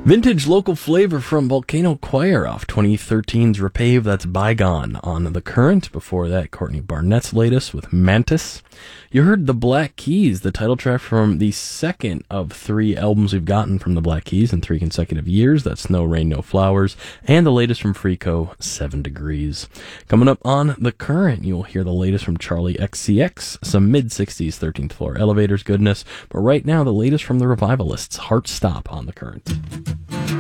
Vintage local flavor from Volcano Choir off 2013's Repave, that's Bygone on The Current. Before that, Courtney Barnett's latest with Mantis. You heard The Black Keys, the title track from the second of 3 albums we've gotten from the Black Keys in 3 consecutive years. That's No Rain, No Flowers. And the latest from Freako, 7 Degrees. Coming up on The Current, you'll hear the latest from Charlie XCX, some mid-60s 13th Floor Elevators goodness. But right now, the latest from the Revivalists, Heart Stop on The Current.